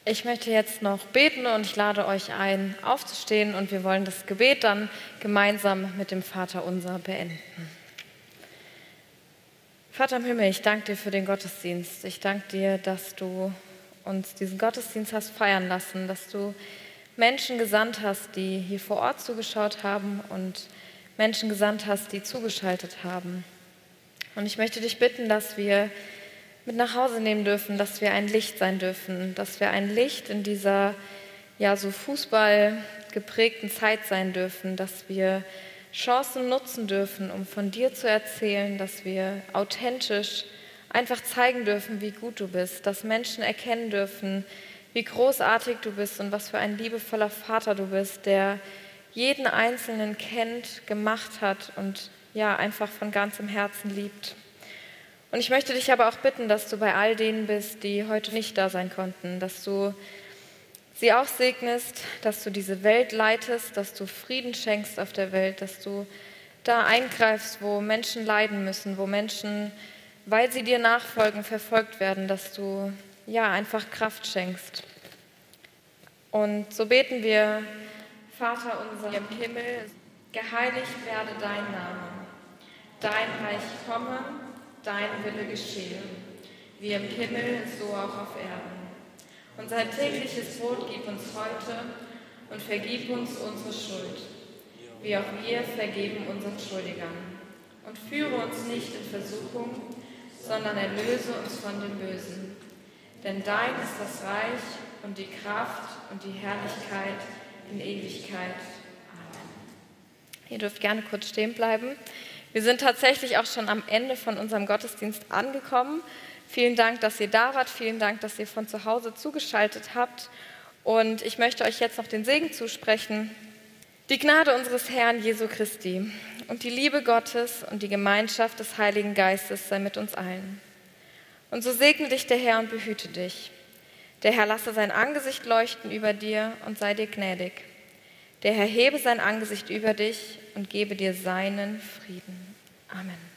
Ich möchte jetzt noch beten und ich lade euch ein, aufzustehen und wir wollen das Gebet dann gemeinsam mit dem Vaterunser beenden. Vater im Himmel, ich danke dir für den Gottesdienst. Ich danke dir, dass du uns diesen Gottesdienst hast feiern lassen, dass du Menschen gesandt hast, die hier vor Ort zugeschaut haben und Menschen gesandt hast, die zugeschaltet haben. Und ich möchte dich bitten, dass wir mit nach Hause nehmen dürfen, dass wir ein Licht sein dürfen, dass wir ein Licht in dieser so Fußball geprägten Zeit sein dürfen, dass wir Chancen nutzen dürfen, um von dir zu erzählen, dass wir authentisch einfach zeigen dürfen, wie gut du bist, dass Menschen erkennen dürfen, wie großartig du bist und was für ein liebevoller Vater du bist, der jeden Einzelnen kennt, gemacht hat und einfach von ganzem Herzen liebt. Und ich möchte dich aber auch bitten, dass du bei all denen bist, die heute nicht da sein konnten, dass du sie auch segnest, dass du diese Welt leitest, dass du Frieden schenkst auf der Welt, dass du da eingreifst, wo Menschen leiden müssen, wo Menschen, weil sie dir nachfolgen, verfolgt werden, dass du einfach Kraft schenkst. Und so beten wir: Vater unser im Himmel, geheiligt werde dein Name, dein Reich komme, dein Wille geschehe, wie im Himmel, so auch auf Erden. Unser tägliches Brot gib uns heute und vergib uns unsere Schuld, wie auch wir vergeben unseren Schuldigern. Und führe uns nicht in Versuchung, sondern erlöse uns von dem Bösen. Denn dein ist das Reich und die Kraft und die Herrlichkeit in Ewigkeit. Amen. Ihr dürft gerne kurz stehen bleiben. Wir sind tatsächlich auch schon am Ende von unserem Gottesdienst angekommen. Vielen Dank, dass ihr da wart. Vielen Dank, dass ihr von zu Hause zugeschaltet habt. Und ich möchte euch jetzt noch den Segen zusprechen. Die Gnade unseres Herrn Jesu Christi und die Liebe Gottes und die Gemeinschaft des Heiligen Geistes sei mit uns allen. Und so segne dich der Herr und behüte dich. Der Herr lasse sein Angesicht leuchten über dir und sei dir gnädig. Der Herr hebe sein Angesicht über dich und gebe dir seinen Frieden. Amen.